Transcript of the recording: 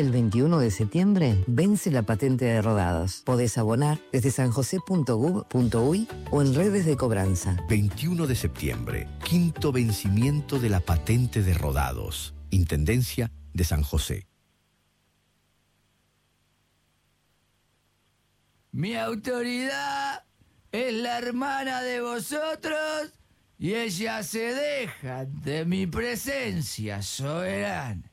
El 21 de septiembre vence la patente de rodados. Podés abonar desde sanjose.gov.uy o en redes de cobranza. 21 de septiembre, quinto vencimiento de la patente de rodados. Intendencia de San José. Mi autoridad es la hermana de vosotros y ella se deja de mi presencia soberana.